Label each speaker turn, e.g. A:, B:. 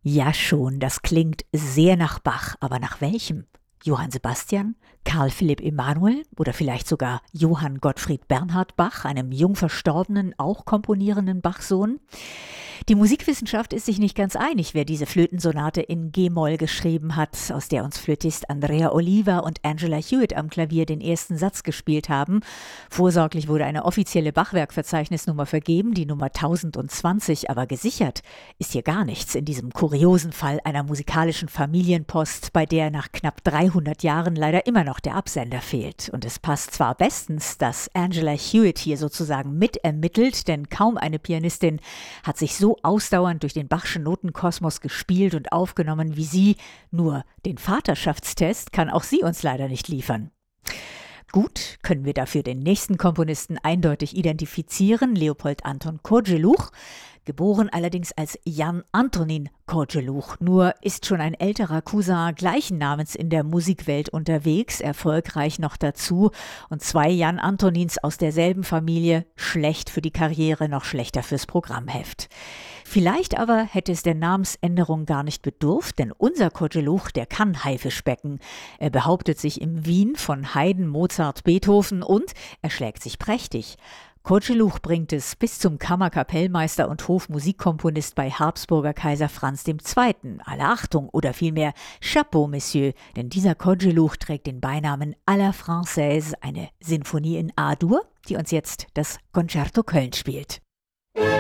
A: Ja schon, das klingt sehr nach Bach, aber nach welchem? Johann Sebastian, Karl Philipp Emanuel oder vielleicht sogar Johann Gottfried Bernhard Bach, einem jung verstorbenen, auch komponierenden Bachsohn? Die Musikwissenschaft ist sich nicht ganz einig, wer diese Flötensonate in G-Moll geschrieben hat, aus der uns Flötist Andrea Oliva und Angela Hewitt am Klavier den ersten Satz gespielt haben. Vorsorglich wurde eine offizielle Bachwerkverzeichnisnummer vergeben, die Nummer 1020, aber gesichert ist hier gar nichts in diesem kuriosen Fall einer musikalischen Familienpost, bei der nach knapp 300 Jahren leider immer noch der Absender fehlt. Und es passt zwar bestens, dass Angela Hewitt hier sozusagen mitermittelt, denn kaum eine Pianistin hat sich so ausdauernd durch den Bachschen Notenkosmos gespielt und aufgenommen wie sie, nur den Vaterschaftstest kann auch sie uns leider nicht liefern. Gut, können wir dafür den nächsten Komponisten eindeutig identifizieren, Leopold Anton Kozeluch, geboren allerdings als Jan Antonín Kozeluch. Nur ist schon ein älterer Cousin gleichen Namens in der Musikwelt unterwegs, erfolgreich noch dazu. Und zwei Jan Antonins aus derselben Familie, schlecht für die Karriere, noch schlechter fürs Programmheft. Vielleicht aber hätte es der Namensänderung gar nicht bedurft, denn unser Kozeluch, der kann Haifisch becken. Er behauptet sich im Wien von Haydn, Mozart, Beethoven und er schlägt sich prächtig. Kozeluch bringt es bis zum Kammerkapellmeister und Hofmusikkomponist bei Habsburger Kaiser Franz II. Alle Achtung oder vielmehr Chapeau, Monsieur, denn dieser Kozeluch trägt den Beinamen à la Française, eine Sinfonie in A-Dur, die uns jetzt das Concerto Köln spielt.